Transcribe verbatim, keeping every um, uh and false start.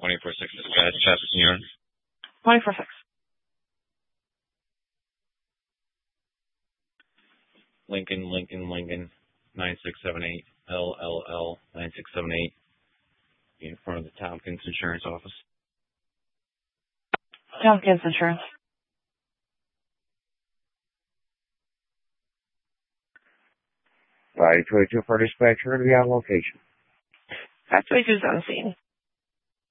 twenty-four six dispatch, Chapter Senior. twenty-four six. Lincoln, Lincoln, Lincoln, nine six seven eight, L L L, nine six seven eight, in front of the Tompkins Insurance Office. Tompkins Insurance. five twenty-two for dispatcher to be on location. five twenty-two is on the scene.